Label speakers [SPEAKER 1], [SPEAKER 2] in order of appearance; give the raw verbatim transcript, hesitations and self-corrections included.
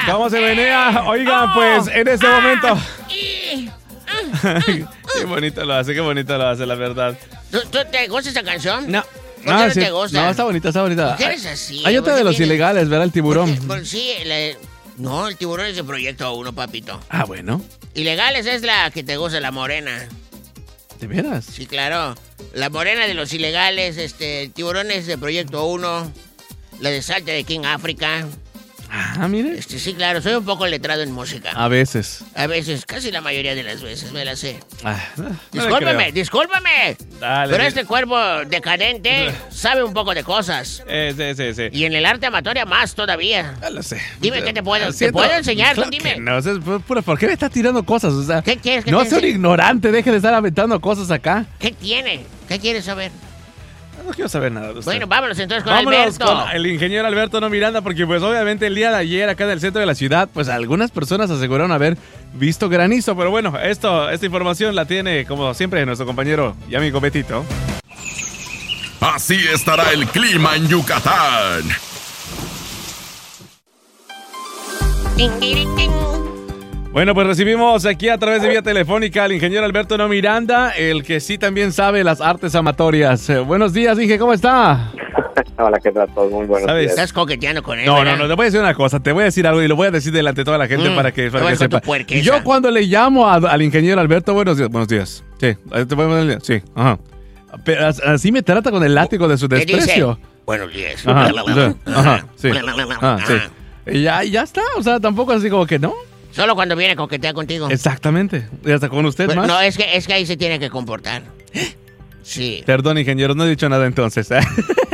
[SPEAKER 1] ¿Cómo se venía? Oigan, oh, pues en este ah, momento. Y, ah, qué bonito lo hace, qué bonito lo hace, la verdad.
[SPEAKER 2] ¿Tú, tú te gusta esa canción?
[SPEAKER 1] No.
[SPEAKER 2] ¿Por qué no, no te gusta?
[SPEAKER 1] No, está bonita, está bonita.
[SPEAKER 2] ¿Qué eres así?
[SPEAKER 1] Hay otra de los viene, ilegales, ¿verdad? El tiburón.
[SPEAKER 2] Porque, pues, sí, la, no, el tiburón es de Proyecto uno, papito.
[SPEAKER 1] Ah, bueno.
[SPEAKER 2] Ilegales es la que te gusta, la morena.
[SPEAKER 1] ¿De veras?
[SPEAKER 2] Sí, claro. La morena de los ilegales, este, el tiburón es de Proyecto uno, la de Salta de King África.
[SPEAKER 1] Ah, mire.
[SPEAKER 2] Este, sí, claro, soy un poco letrado en música.
[SPEAKER 1] A veces.
[SPEAKER 2] A veces, casi la mayoría de las veces me la sé.
[SPEAKER 1] Ah, no, no
[SPEAKER 2] discúlpame, discúlpame.
[SPEAKER 1] Dale,
[SPEAKER 2] pero
[SPEAKER 1] dale.
[SPEAKER 2] Este cuerpo decadente sabe un poco de cosas.
[SPEAKER 1] Eh, sí, sí, sí.
[SPEAKER 2] Y en el arte amatoria más todavía.
[SPEAKER 1] Ya lo sé.
[SPEAKER 2] Dime qué te puedo,
[SPEAKER 1] Siento,
[SPEAKER 2] ¿te puedo enseñar?
[SPEAKER 1] claro
[SPEAKER 2] Dime.
[SPEAKER 1] No, es pura, ¿por qué me estás tirando cosas? O sea,
[SPEAKER 2] ¿Qué quieres que
[SPEAKER 1] no
[SPEAKER 2] te
[SPEAKER 1] sea un
[SPEAKER 2] enseñe?
[SPEAKER 1] ignorante, deje de estar aventando cosas acá.
[SPEAKER 2] ¿Qué tiene? ¿Qué quieres saber?
[SPEAKER 1] No quiero saber nada de usted.
[SPEAKER 2] Bueno, vámonos entonces con
[SPEAKER 1] vámonos
[SPEAKER 2] Alberto.
[SPEAKER 1] con el ingeniero Alberto No Miranda, porque pues obviamente el día de ayer acá en el centro de la ciudad, pues algunas personas aseguraron haber visto granizo, pero bueno, esto, esta información la tiene como siempre nuestro compañero y amigo Betito.
[SPEAKER 3] Así estará el clima en Yucatán.
[SPEAKER 1] Bueno, pues recibimos aquí a través de vía telefónica al ingeniero Alberto No Miranda, el que sí también sabe las artes amatorias. Eh, buenos días, Inge, ¿cómo está?
[SPEAKER 4] Hola, ¿qué tal? Todos muy buenos
[SPEAKER 1] ¿Sabes?
[SPEAKER 4] días.
[SPEAKER 2] Estás coqueteando con él,
[SPEAKER 1] No,
[SPEAKER 2] ¿verdad?
[SPEAKER 1] no, no, te voy a decir una cosa, te voy a decir algo y lo voy a decir delante de toda la gente
[SPEAKER 2] Mm,
[SPEAKER 1] para que, para
[SPEAKER 2] te
[SPEAKER 1] que
[SPEAKER 2] voy a
[SPEAKER 1] sepa.
[SPEAKER 2] con tu puerqueza.
[SPEAKER 1] Yo cuando le llamo a- al ingeniero Alberto, buenos días, buenos días. Sí, te voy a decir, sí, ajá. Pero as- así me trata con el látigo de su
[SPEAKER 2] ¿Qué dice?
[SPEAKER 1] desprecio.
[SPEAKER 2] Buenos días.
[SPEAKER 1] Ajá, sí, ajá, sí, ajá, sí. Y ya, y ya está, o sea, tampoco así como que no.
[SPEAKER 2] Solo cuando viene a coquetear contigo.
[SPEAKER 1] Exactamente, y hasta con usted
[SPEAKER 2] Bueno,
[SPEAKER 1] más.
[SPEAKER 2] no, es que, es que ahí se tiene que comportar. Sí.
[SPEAKER 1] Perdón, ingeniero, no he dicho nada entonces.